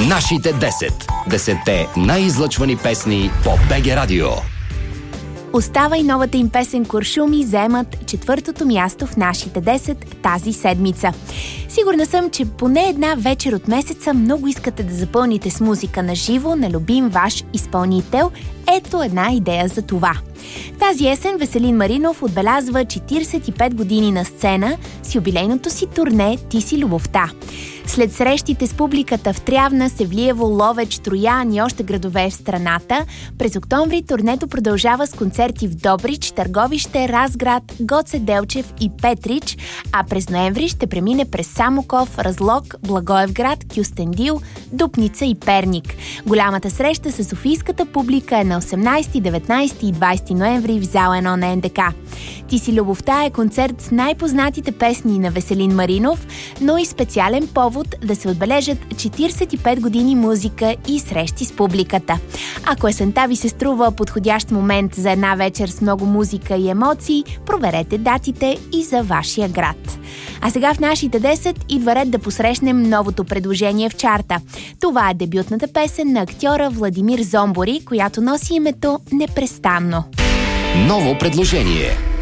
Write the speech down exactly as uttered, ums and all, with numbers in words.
Нашите десет. Десетте най-излъчвани песни по БГ Радио. Остава и новата им песен "Куршуми" заемат четвъртото място в нашите десет тази седмица. Сигурна съм, че поне една вечер от месеца много искате да запълните с музика на живо на любим ваш изпълнител. Ето една идея за това. Тази есен Веселин Маринов отбелязва четиридесет и пет години на сцена с юбилейното си турне "Ти си любовта". След срещите с публиката в Трявна, Севлиево, Ловеч, Троян и още градове в страната, през октомври турнето продължава с концерти в Добрич, Търговище, Разград, Гоце Делчев и Петрич, а през ноември ще премине през Самоков, Разлог, Благоевград, Кюстендил, Дупница и Перник. Голямата среща с софийската публика е на осемнайсети, деветнайсети и двайсети ноември в зала едно на Ен Де Ка. "Ти си любовта" е концерт с най-познатите песни на Веселин Маринов, но и специален повод да се отбележат четиридесет и пет години музика и срещи с публиката. Ако есента ви се струва подходящ момент за една вечер с много музика и емоции, проверете датите и за вашия град. А сега в нашите десет идва ред да посрещнем новото предложение в чарта. Това е дебютната песен на актьора Владимир Зомбори, която носи името "Непрестанно". Ново предложение.